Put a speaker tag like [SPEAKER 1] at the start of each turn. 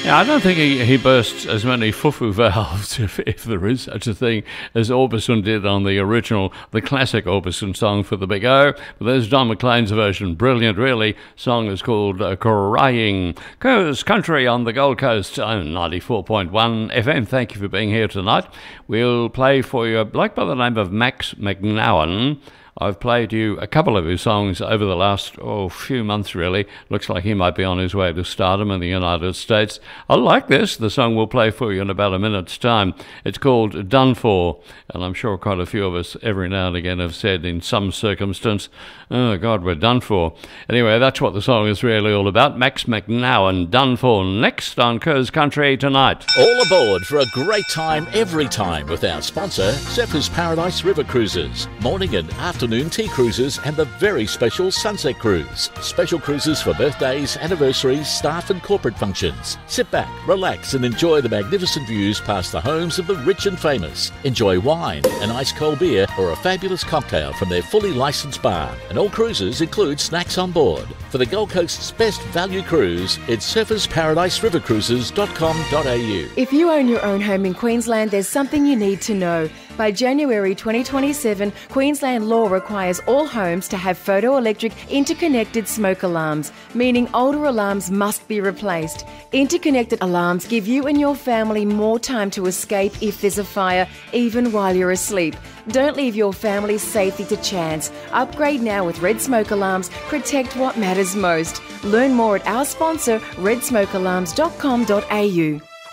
[SPEAKER 1] Yeah, I don't think he bursts as many fufu valves, if there is such a thing, as Orbison did on the classic Orbison song for the Big O. But there's Don McLean's version. Brilliant, really. Song is called Crying. Coast Country on the Gold Coast, 94.1 FM. Thank you for being here tonight. We'll play for you a bloke by the name of Max McNowan. I've played you a couple of his songs over the last few months, really. Looks like he might be on his way to stardom in the United States. I like this. The song we'll play for you in about a minute's time. It's called Done For, and I'm sure quite a few of us every now and again have said in some circumstance, oh, God, we're done for. Anyway, that's what the song is really all about. Max McNowan, Done For, next on Coast Country tonight.
[SPEAKER 2] All aboard for a great time every time with our sponsor, Surfers Paradise River Cruises. Morning and afternoon tea cruises and the very special Sunset Cruise. Special cruises for birthdays, anniversaries, staff and corporate functions. Sit back, relax and enjoy the magnificent views past the homes of the rich and famous. Enjoy wine, an ice cold beer or a fabulous cocktail from their fully licensed bar. And all cruises include snacks on board. For the Gold Coast's best value cruise, it's surfersparadiserivercruises.com.au.
[SPEAKER 3] If you own your own home in Queensland, there's something you need to know. By January 2027, Queensland law requires all homes to have photoelectric interconnected smoke alarms, meaning older alarms must be replaced. Interconnected alarms give you and your family more time to escape if there's a fire, even while you're asleep. Don't leave your family's safety to chance. Upgrade now with Red Smoke Alarms. Protect what matters most. Learn more at our sponsor, redsmokealarms.com.au.